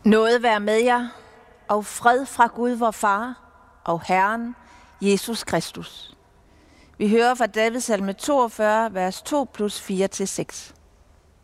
Nåde være med jer, og fred fra Gud vor Far og Herren Jesus Kristus. Vi hører fra Davids salme 42, vers 2 plus 4-6.